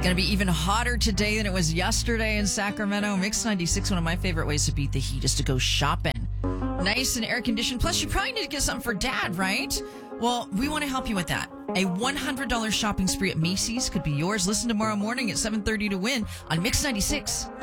Going to be even hotter today than it was yesterday in Sacramento. Mix 96, one of my favorite ways to beat the heat is to go shopping. Nice and air conditioned. Plus, you probably need to get something for dad, right? Well, we want to help you with that. A $100 shopping spree at Macy's could be yours. Listen tomorrow morning at 7:30 to win on Mix 96.